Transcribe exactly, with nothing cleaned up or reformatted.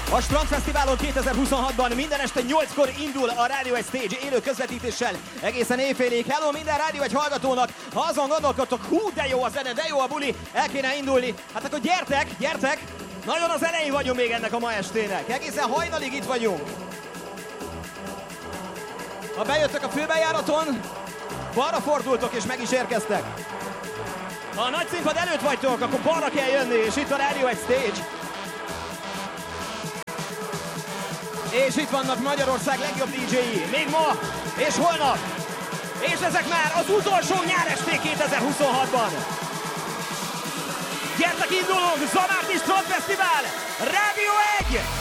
A Strandfesztiválon kétezer-huszonhatban minden este nyolckor indul a Radio egy Stage élő közvetítéssel egészen éjfélig. Hello minden Radio egy hallgatónak, ha azon gondolkodtok, hú de jó a zene, de jó a buli, el kéne indulni, hát akkor gyertek, gyertek! Nagyon az elején vagyunk még ennek a ma estének, egészen hajnalig itt vagyunk. Ha bejöttek a főbejáraton, balra fordultok és meg is érkeztek. Ha a nagy színpad előtt vagytok, akkor balra kell jönni, és itt a Radio egy Stage. És itt vannak Magyarország legjobb dé jéi, még ma és holnap. És ezek már az utolsó nyáresték kétezer-huszonhatban. Gyertek, indulunk! Zamardi Strandfesztivál! Radio egy!